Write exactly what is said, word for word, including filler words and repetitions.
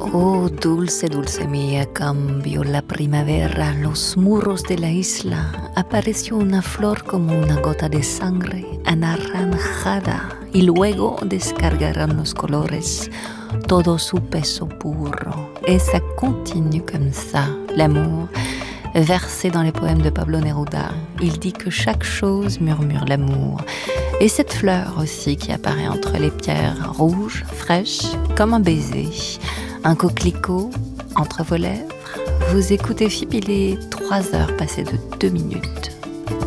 Oh, dulce, dulce mía, cambió la primavera, los muros de la isla. Apareció una flor como una gota de sangre, anaranjada, y luego descargarán los colores, todo su peso puro. Et ça continue comme ça, l'amour. Versé dans les poèmes de Pablo Neruda, il dit que chaque chose murmure l'amour. Et cette fleur aussi qui apparaît entre les pierres rouges, fraîches, comme un baiser. Un coquelicot entre vos lèvres. Vous écoutez F I P, il est trois heures passées de deux minutes.